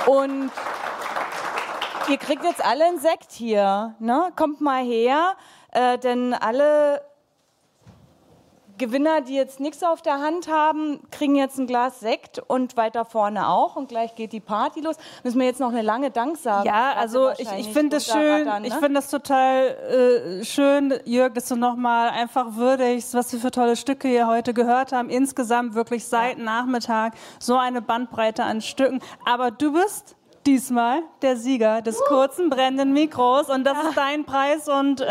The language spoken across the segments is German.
Und ihr kriegt jetzt alle einen Sekt hier, ne? Kommt mal her, denn alle Gewinner, die jetzt nichts auf der Hand haben, kriegen jetzt ein Glas Sekt und weiter vorne auch. Und gleich geht die Party los. Müssen wir jetzt noch eine lange Danksagung. Ja, also ich finde das schön. Ne? Ich finde das total schön, Jörg, dass du nochmal einfach würdigst, was wir für tolle Stücke hier heute gehört haben. Insgesamt wirklich seit Nachmittag so eine Bandbreite an Stücken. Aber du bist diesmal der Sieger des kurzen brennenden Mikros und das ist dein Preis und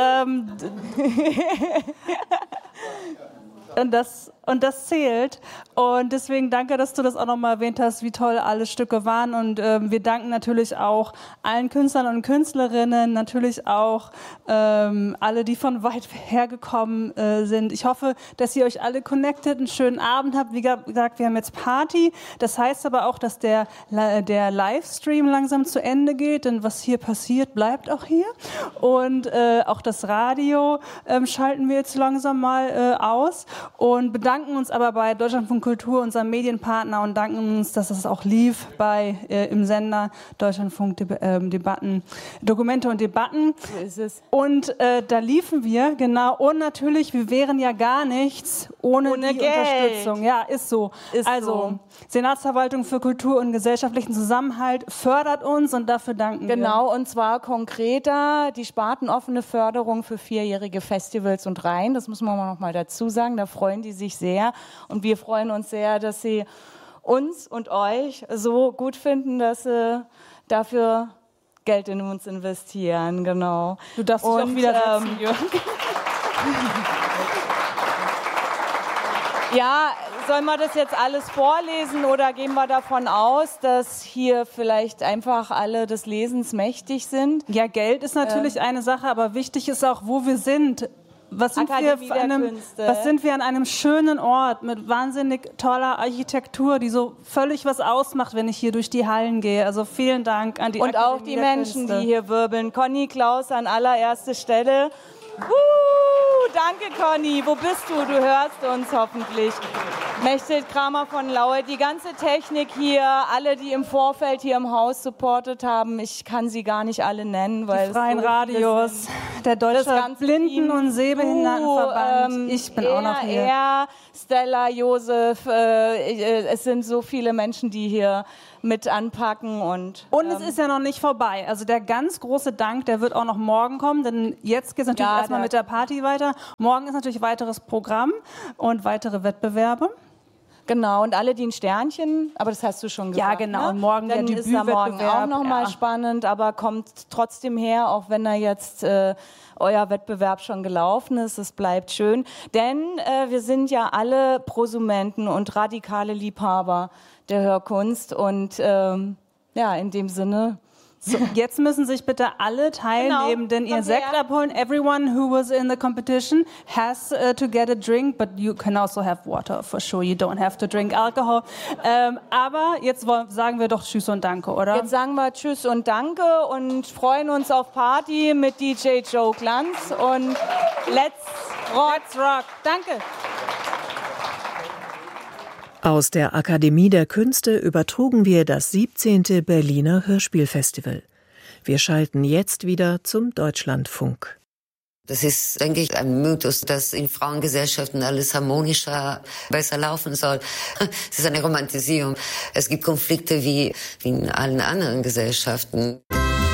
Und das zählt. Und deswegen danke, dass du das auch nochmal erwähnt hast, wie toll alle Stücke waren. Und wir danken natürlich auch allen Künstlern und Künstlerinnen, natürlich auch alle, die von weit hergekommen sind. Ich hoffe, dass ihr euch alle connected, einen schönen Abend habt. Wie gesagt, wir haben jetzt Party. Das heißt aber auch, dass der Livestream langsam zu Ende geht. Denn was hier passiert, bleibt auch hier. Und auch das Radio schalten wir jetzt langsam mal aus. Und bedanken uns aber bei Deutschlandfunk Kultur, unserem Medienpartner, und danken uns, dass es auch lief im Sender Deutschlandfunk Debatten, Dokumente und Debatten. So ist es. Und da liefen wir, genau. Und natürlich, wir wären ja gar nichts ohne die Geld. Unterstützung. Ja, ist so. Senatsverwaltung für Kultur und gesellschaftlichen Zusammenhalt fördert uns und dafür danken wir. Genau, und zwar konkreter die spartenoffene Förderung für 4-jährige Festivals und Reihen. Das muss man noch mal dazu sagen. Da freuen die sich sehr. Und wir freuen uns sehr, dass sie uns und euch so gut finden, dass sie dafür Geld in uns investieren. Genau. Du darfst dich auch wieder setzen, Jörg. Ja, sollen wir das jetzt alles vorlesen oder gehen wir davon aus, dass hier vielleicht einfach alle des Lesens mächtig sind? Ja, Geld ist natürlich eine Sache, aber wichtig ist auch, wo wir sind. Was sind wir an einem schönen Ort mit wahnsinnig toller Architektur, die so völlig was ausmacht, wenn ich hier durch die Hallen gehe. Also vielen Dank an die Und auch die Menschen, die hier wirbeln. Conny, Klaus an allererster Stelle. Danke, Conny. Wo bist du? Du hörst uns hoffentlich. Mechthild Kramer von Laue, die ganze Technik hier, alle, die im Vorfeld hier im Haus supportet haben. Ich kann sie gar nicht alle nennen, weil die freien Radios, der Deutsche Blinden- und Sehbehindertenverband. Ich bin auch noch hier. Stella, Josef, es sind so viele Menschen, die hier mit anpacken. Und es ist ja noch nicht vorbei. Also der ganz große Dank, der wird auch noch morgen kommen, denn jetzt geht es natürlich erstmal mit der Party weiter. Morgen ist natürlich weiteres Programm und weitere Wettbewerbe. Genau, und alle, die ein Sternchen, aber das hast du schon gesagt. Ja, genau, ne? und morgen dann der ist er morgen auch nochmal ja. spannend, aber kommt trotzdem her, auch wenn er jetzt euer Wettbewerb schon gelaufen ist. Es bleibt schön, denn wir sind ja alle Prosumenten und radikale Liebhaber der Hörkunst und ja, in dem Sinne... So, jetzt müssen sich bitte alle Teilnehmenden ihr Sekt abholen. Everyone who was in the competition has to get a drink, but you can also have water for sure. You don't have to drink alcohol. Aber jetzt sagen wir doch Tschüss und Danke, oder? Jetzt sagen wir Tschüss und Danke und freuen uns auf Party mit DJ Joe Glanz und Let's Rock. Danke. Aus der Akademie der Künste übertrugen wir das 17. Berliner Hörspielfestival. Wir schalten jetzt wieder zum Deutschlandfunk. Das ist, denke ich, ein Mythos, dass in Frauengesellschaften alles harmonischer, besser laufen soll. Es ist eine Romantisierung. Es gibt Konflikte wie in allen anderen Gesellschaften.